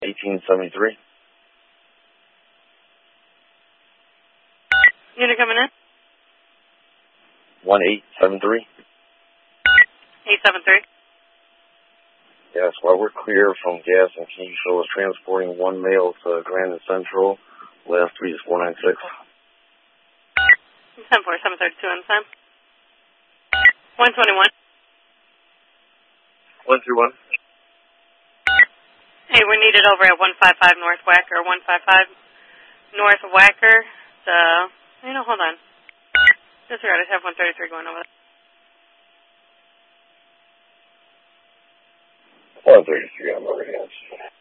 1873. Unit coming in? 1873. 873. Yes, while we're clear from gas, and can you show us transporting one male to Grand and Central? Last 3 is 496. 10-4, 732 on the time. 121. 131. Hey, we're needed over at 155 North Wacker, 155 North Wacker. Hold on. Disregard, I have 133 going over there. 133, I'm already on.